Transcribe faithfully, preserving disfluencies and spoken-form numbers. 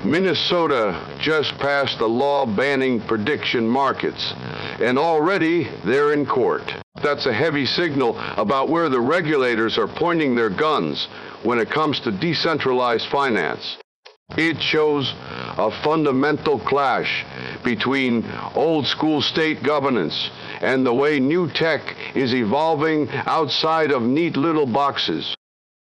Minnesota just passed a law banning prediction markets, and already they're in court. That's a heavy signal about where the regulators are pointing their guns when it comes to decentralized finance. It shows a fundamental clash between old school state governance and the way new tech is evolving outside of neat little boxes.